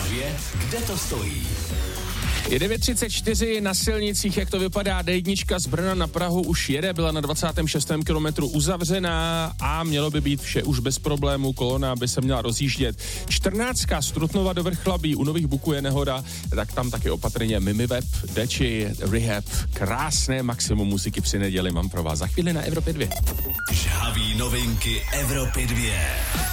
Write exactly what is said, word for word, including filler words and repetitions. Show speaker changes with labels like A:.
A: dva, kde to stojí?
B: Je devět třicet čtyři na silnicích, jak to vypadá. D jedna z Brna na Prahu už jede, byla na dvacátém šestém kilometru uzavřená a mělo by být vše už bez problémů, kolona by se měla rozjíždět. čtrnáctka z Trutnova do Vrchlabí, u Nových Buků je nehoda, tak tam taky opatrně Mimiweb, Deči, Rehab, krásné maximum muziky při neděli mám pro vás za chvíli na Evropě dva.
A: Žhavý novinky Evropy dva.